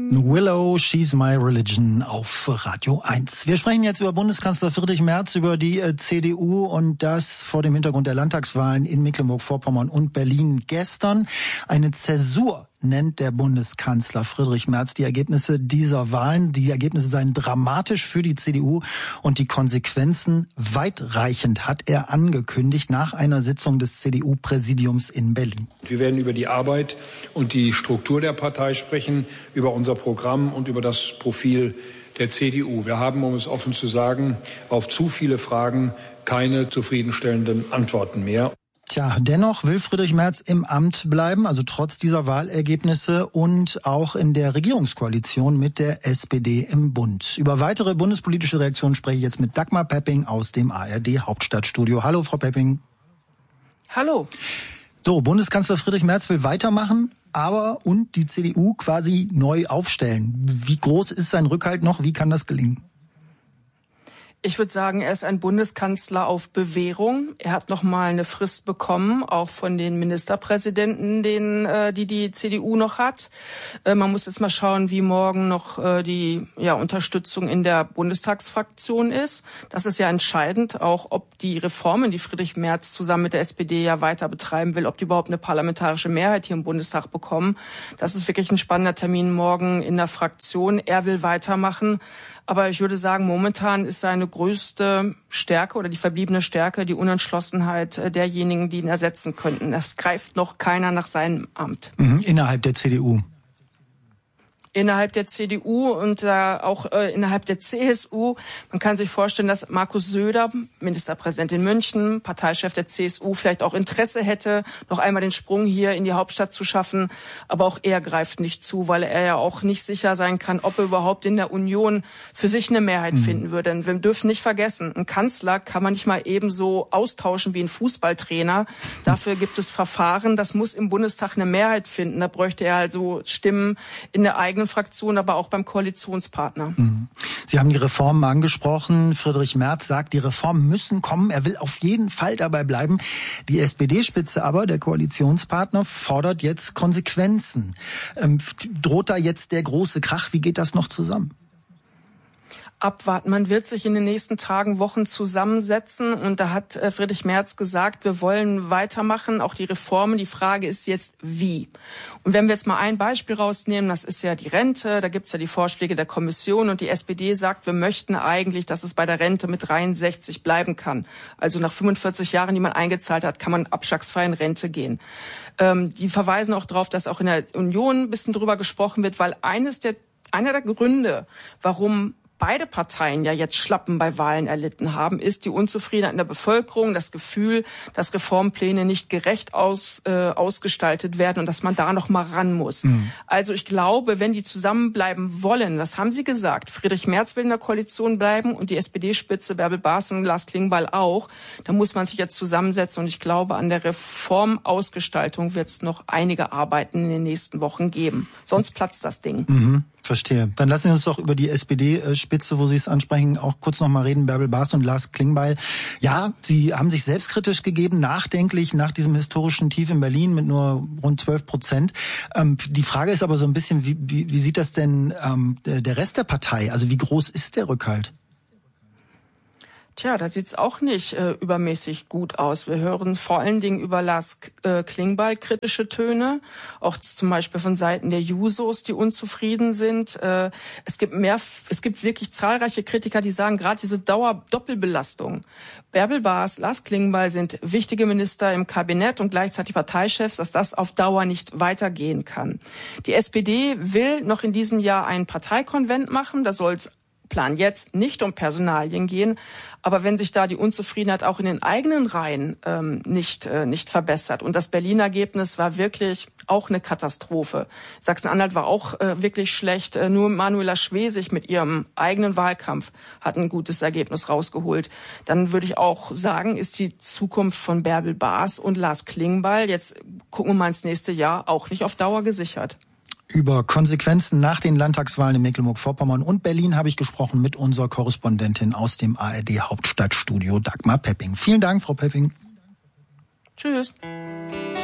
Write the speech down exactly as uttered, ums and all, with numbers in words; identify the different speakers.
Speaker 1: Willow, She's My Religion auf Radio eins. Wir sprechen jetzt über Bundeskanzler Friedrich Merz, über die äh, C D U und das vor dem Hintergrund der Landtagswahlen in Mecklenburg-Vorpommern und Berlin gestern. Eine Zäsur nennt der Bundeskanzler Friedrich Merz die Ergebnisse dieser Wahlen. Die Ergebnisse seien dramatisch für die C D U und die Konsequenzen weitreichend, hat er angekündigt nach einer Sitzung des C D U-Präsidiums in Berlin.
Speaker 2: Wir werden über die Arbeit und die Struktur der Partei sprechen, über unser Programm und über das Profil der C D U. Wir haben, um es offen zu sagen, auf zu viele Fragen keine zufriedenstellenden Antworten mehr.
Speaker 1: Tja, dennoch will Friedrich Merz im Amt bleiben, also trotz dieser Wahlergebnisse und auch in der Regierungskoalition mit der S P D im Bund. Über weitere bundespolitische Reaktionen spreche ich jetzt mit Dagmar Pepping aus dem A R D Hauptstadtstudio. Hallo, Frau Pepping.
Speaker 3: Hallo.
Speaker 1: So, Bundeskanzler Friedrich Merz will weitermachen, aber und die C D U quasi neu aufstellen. Wie groß ist sein Rückhalt noch? Wie kann das gelingen?
Speaker 3: Ich würde sagen, er ist ein Bundeskanzler auf Bewährung. Er hat noch mal eine Frist bekommen, auch von den Ministerpräsidenten, den, äh, die die C D U noch hat. Äh, man muss jetzt mal schauen, wie morgen noch äh, die ja, Unterstützung in der Bundestagsfraktion ist. Das ist ja entscheidend, auch ob die Reformen, die Friedrich Merz zusammen mit der S P D ja weiter betreiben will, ob die überhaupt eine parlamentarische Mehrheit hier im Bundestag bekommen. Das ist wirklich ein spannender Termin morgen in der Fraktion. Er will weitermachen. Aber ich würde sagen, momentan ist seine größte Stärke oder die verbliebene Stärke die Unentschlossenheit derjenigen, die ihn ersetzen könnten. Es greift noch keiner nach seinem Amt.
Speaker 1: Mhm, innerhalb der C D U.
Speaker 3: Innerhalb der C D U und äh, auch äh, innerhalb der C S U. Man kann sich vorstellen, dass Markus Söder, Ministerpräsident in München, Parteichef der C S U, vielleicht auch Interesse hätte, noch einmal den Sprung hier in die Hauptstadt zu schaffen. Aber auch er greift nicht zu, weil er ja auch nicht sicher sein kann, ob er überhaupt in der Union für sich eine Mehrheit mhm. finden würde. Denn wir dürfen nicht vergessen, einen Kanzler kann man nicht mal ebenso austauschen wie einen Fußballtrainer. Dafür gibt es Verfahren. Das muss im Bundestag eine Mehrheit finden. Da bräuchte er also Stimmen in der eigenen Fraktion, aber auch beim Koalitionspartner.
Speaker 1: Sie haben die Reformen angesprochen. Friedrich Merz sagt, die Reformen müssen kommen. Er will auf jeden Fall dabei bleiben. Die S P D-Spitze aber, der Koalitionspartner, fordert jetzt Konsequenzen. Ähm, droht da jetzt der große Krach? Wie geht das noch zusammen?
Speaker 3: Abwarten. Man wird sich in den nächsten Tagen, Wochen zusammensetzen und da hat äh, Friedrich Merz gesagt, wir wollen weitermachen, auch die Reformen. Die Frage ist jetzt, wie? Und wenn wir jetzt mal ein Beispiel rausnehmen, das ist ja die Rente, da gibt's ja die Vorschläge der Kommission und die S P D sagt, wir möchten eigentlich, dass es bei der Rente mit dreiundsechzig bleiben kann. Also nach fünfundvierzig Jahren, die man eingezahlt hat, kann man abschlagsfrei in Rente gehen. Ähm, die verweisen auch darauf, dass auch in der Union ein bisschen drüber gesprochen wird, weil eines der, einer der Gründe, warum beide Parteien ja jetzt Schlappen bei Wahlen erlitten haben, ist die Unzufriedenheit in der Bevölkerung, das Gefühl, dass Reformpläne nicht gerecht aus, äh, ausgestaltet werden und dass man da noch mal ran muss. Mhm. Also ich glaube, wenn die zusammenbleiben wollen, das haben sie gesagt, Friedrich Merz will in der Koalition bleiben und die S P D-Spitze Bärbel Baas und Lars Klingbeil auch, dann muss man sich jetzt zusammensetzen und ich glaube, an der Reformausgestaltung wird es noch einige Arbeiten in den nächsten Wochen geben. Sonst platzt das Ding.
Speaker 1: Mhm. Verstehe. Dann lassen Sie uns doch über die S P D-Spitze, wo Sie es ansprechen, auch kurz noch mal reden. Bärbel Baas und Lars Klingbeil. Ja, Sie haben sich selbstkritisch gegeben, nachdenklich nach diesem historischen Tief in Berlin mit nur rund zwölf Prozent. Ähm, die Frage ist aber so ein bisschen, wie, wie, wie sieht das denn ähm, der Rest der Partei? Also wie groß ist der Rückhalt?
Speaker 3: Tja, da sieht's auch nicht äh, übermäßig gut aus. Wir hören vor allen Dingen über Lars äh, Klingbeil kritische Töne, auch zum Beispiel von Seiten der Jusos, die unzufrieden sind. Äh, es gibt mehr, es gibt wirklich zahlreiche Kritiker, die sagen, gerade diese Dauer-Doppelbelastung. Bärbel Baas, Lars Klingbeil sind wichtige Minister im Kabinett und gleichzeitig Parteichefs, dass das auf Dauer nicht weitergehen kann. Die S P D will noch in diesem Jahr einen Parteikonvent machen, da soll's Plan jetzt nicht um Personalien gehen, aber wenn sich da die Unzufriedenheit auch in den eigenen Reihen ähm, nicht äh, nicht verbessert und das Berliner Ergebnis war wirklich auch eine Katastrophe. Sachsen-Anhalt war auch äh, wirklich schlecht. Äh, nur Manuela Schwesig mit ihrem eigenen Wahlkampf hat ein gutes Ergebnis rausgeholt. Dann würde ich auch sagen, ist die Zukunft von Bärbel Baas und Lars Klingbeil, jetzt gucken wir mal ins nächste Jahr, auch nicht auf Dauer gesichert.
Speaker 1: Über Konsequenzen nach den Landtagswahlen in Mecklenburg-Vorpommern und Berlin habe ich gesprochen mit unserer Korrespondentin aus dem A R D Hauptstadtstudio, Dagmar Pepping. Vielen Dank, Frau Pepping.
Speaker 3: Tschüss.